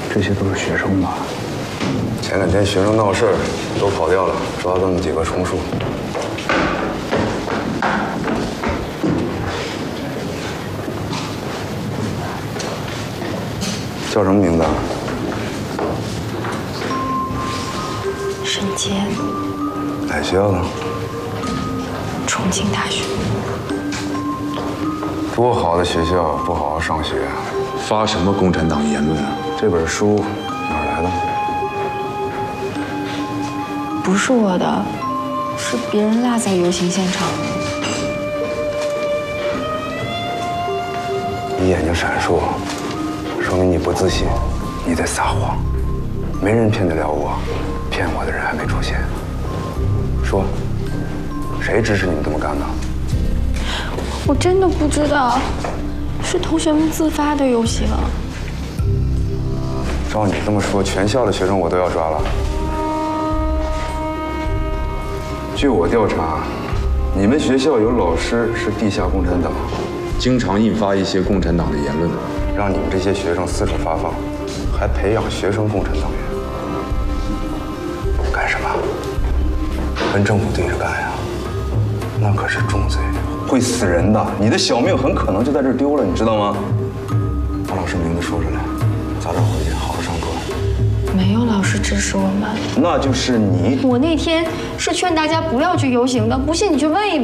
这些都是学生吧？ 前两天学生闹事儿，都跑掉了，抓这么几个充数。叫什么名字啊？ 沈杰， 哪学校的？ 重庆大学。 多好的学校，不好好上学， 发什么共产党言论啊？ 这本书哪儿来的？ 不是我的，是别人落在游行现场的。 你眼睛闪烁，说明你不自信，你在撒谎。没人骗得了我，骗我的人还没出现。说，谁指使你们这么干的？ 我真的不知道，是同学们自发的游行。 照你这么说，全校的学生我都要抓了。据我调查，你们学校有老师是地下共产党，经常印发一些共产党的言论，让你们这些学生四处发放，还培养学生共产党员。干什么？跟政府对着干呀？那可是重罪，会死人的。你的小命很可能就在这儿丢了，你知道吗？把老师名字说出来，早点回去，好好上课。 没有老师指使我们， 那就是你。 我那天是劝大家不要去游行的，不信你去问一问。